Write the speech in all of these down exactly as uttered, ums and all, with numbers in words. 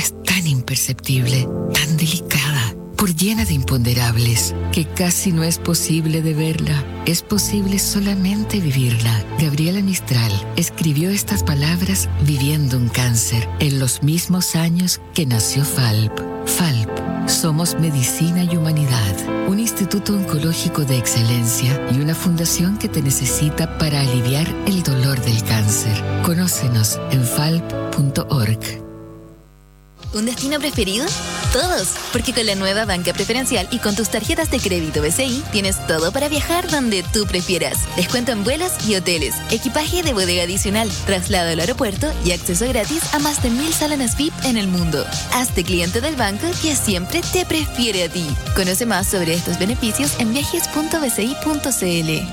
es tan imperceptible, tan delicada, por llena de imponderables, que casi no es posible de verla. Es posible solamente vivirla. Gabriela Mistral escribió estas palabras viviendo un cáncer en los mismos años que nació F A L P. F A L P. Somos Medicina y Humanidad, un instituto oncológico de excelencia y una fundación que te necesita para aliviar el dolor del cáncer. Conócenos en falp punto org. ¿Un destino preferido? Todos, porque con la nueva banca preferencial y con tus tarjetas de crédito B C I tienes todo para viajar donde tú prefieras. Descuento en vuelos y hoteles, equipaje de bodega adicional, traslado al aeropuerto y acceso gratis a más de mil salones V I P en el mundo. Hazte cliente del banco que siempre te prefiere a ti. Conoce más sobre estos beneficios en viajes punto b c i punto c l.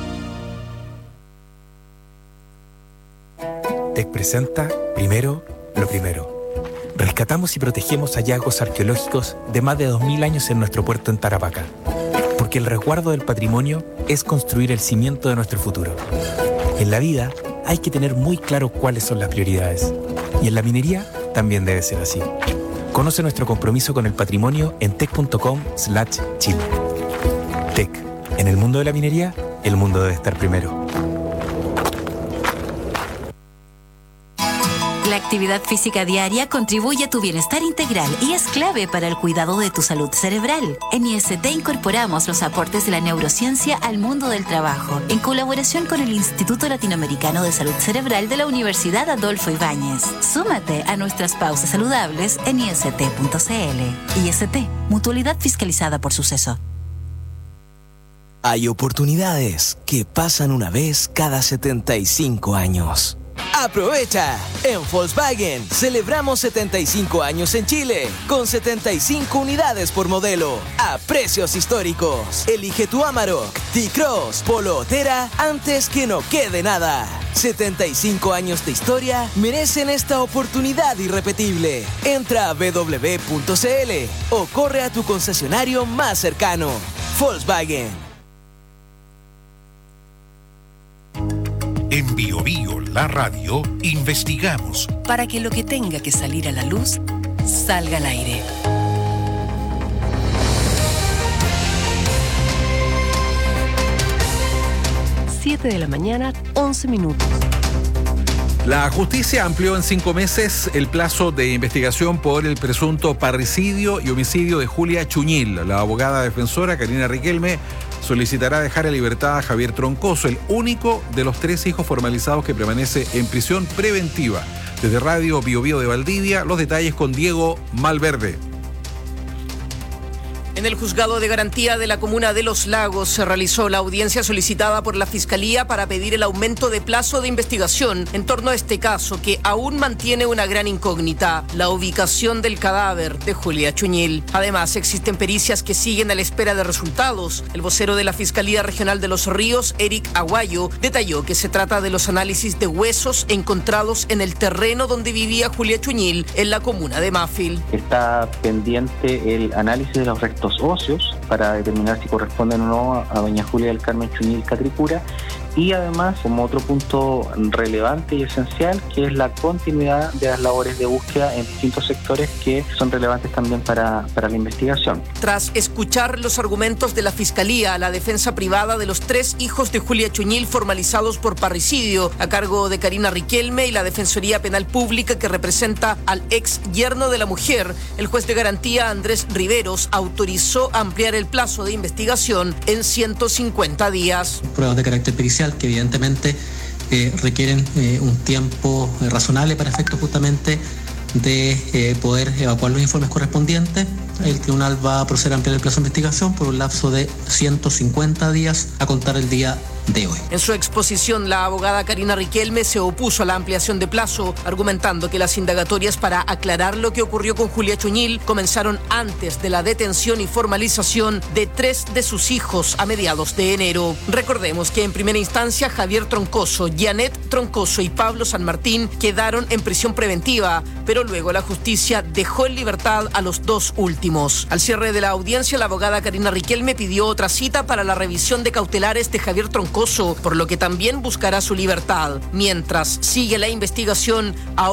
Tec presenta Primero lo Primero. Rescatamos y protegemos hallazgos arqueológicos de más de dos mil años en nuestro puerto en Tarapacá. Porque el resguardo del patrimonio es construir el cimiento de nuestro futuro. En la vida hay que tener muy claro cuáles son las prioridades. Y en la minería también debe ser así. Conoce nuestro compromiso con el patrimonio en tec punto com slash chile. Tec. En el mundo de la minería, el mundo debe estar primero. La actividad física diaria contribuye a tu bienestar integral y es clave para el cuidado de tu salud cerebral. En I S T incorporamos los aportes de la neurociencia al mundo del trabajo, en colaboración con el Instituto Latinoamericano de Salud Cerebral de la Universidad Adolfo Ibáñez. Súmate a nuestras pausas saludables en i s t punto c l. I S T, mutualidad fiscalizada por Suceso. Hay oportunidades que pasan una vez cada setenta y cinco años. ¡Aprovecha! En Volkswagen celebramos setenta y cinco años en Chile, con setenta y cinco unidades por modelo, a precios históricos. Elige tu Amarok, T-Cross, Polo o Terra antes que no quede nada. setenta y cinco años de historia merecen esta oportunidad irrepetible. Entra a w w w punto c l o corre a tu concesionario más cercano. Volkswagen. En Bio Bio, la radio, investigamos para que lo que tenga que salir a la luz salga al aire. siete de la mañana, once minutos. La justicia amplió en cinco meses el plazo de investigación por el presunto parricidio y homicidio de Julia Chuñil. La abogada defensora Karina Riquelme solicitará dejar en libertad a Javier Troncoso, el único de los tres hijos formalizados que permanece en prisión preventiva. Desde Radio Bio Bio de Valdivia, los detalles con Diego Malverde. En el juzgado de garantía de la comuna de Los Lagos se realizó la audiencia solicitada por la Fiscalía para pedir el aumento de plazo de investigación en torno a este caso que aún mantiene una gran incógnita, la ubicación del cadáver de Julia Chuñil. Además, existen pericias que siguen a la espera de resultados. El vocero de la Fiscalía Regional de Los Ríos, Eric Aguayo, detalló que se trata de los análisis de huesos encontrados en el terreno donde vivía Julia Chuñil en la comuna de Mafil. Está pendiente el análisis de los restos óseos para determinar si corresponden o no a doña Julia del Carmen Chuñil Catricura, y además como otro punto relevante y esencial que es la continuidad de las labores de búsqueda en distintos sectores que son relevantes también para, para la investigación. Tras escuchar los argumentos de la Fiscalía, la defensa privada de los tres hijos de Julia Chuñil formalizados por parricidio a cargo de Karina Riquelme y la Defensoría Penal Pública que representa al ex yerno de la mujer, el juez de garantía Andrés Riveros autorizó ampliar el plazo de investigación en ciento cincuenta días. Pruebas de carácter pericial que evidentemente eh, requieren eh, un tiempo eh, razonable para efectos justamente de eh, poder evacuar los informes correspondientes. El tribunal va a proceder a ampliar el plazo de investigación por un lapso de ciento cincuenta días a contar el día de hoy. En su exposición, la abogada Karina Riquelme se opuso a la ampliación de plazo, argumentando que las indagatorias para aclarar lo que ocurrió con Julia Chuñil comenzaron antes de la detención y formalización de tres de sus hijos a mediados de enero. Recordemos que en primera instancia Javier Troncoso, Janet Troncoso y Pablo San Martín quedaron en prisión preventiva, pero luego la justicia dejó en libertad a los dos últimos. Al cierre de la audiencia, la abogada Karina Riquelme pidió otra cita para la revisión de cautelares de Javier Troncoso, por lo que también buscará su libertad. Mientras sigue la investigación, ahora